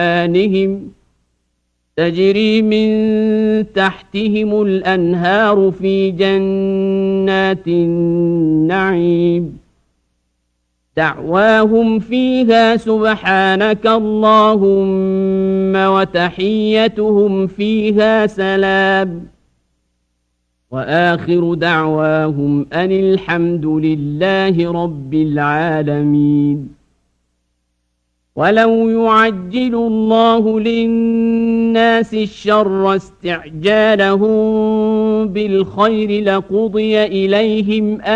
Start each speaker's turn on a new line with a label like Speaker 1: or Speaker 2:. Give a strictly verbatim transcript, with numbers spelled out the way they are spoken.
Speaker 1: آنهم تجري من تحتهم الأنهار في جنات النعيم دعواهم فيها سبحانك اللهم وتحيتهم فيها سلام وآخر دعواهم أن الحمد لله رب العالمين. ولو يعجل الله للناس الشر استعجالهم بالخير لقضي إليهم